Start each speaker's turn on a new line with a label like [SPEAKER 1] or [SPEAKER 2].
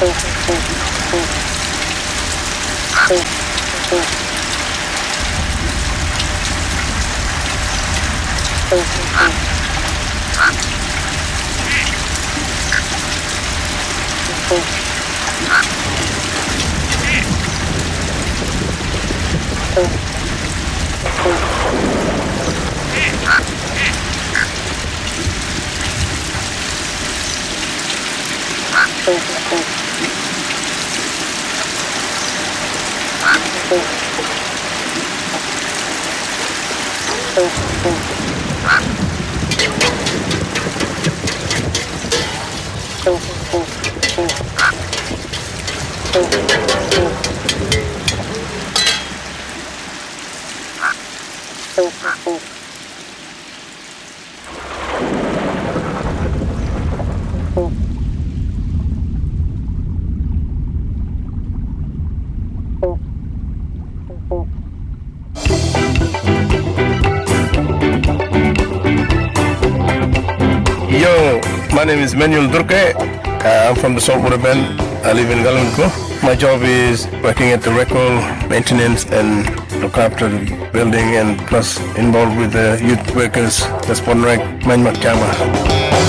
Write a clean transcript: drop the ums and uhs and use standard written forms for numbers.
[SPEAKER 1] Yo, my name is Manuel Durke. I'm from the Saltwater Bend. I live in Galanko. My job is working at the record, maintenance, and look after the building, and plus involved with the youth workers, the Spon Rek, Manmak Jama.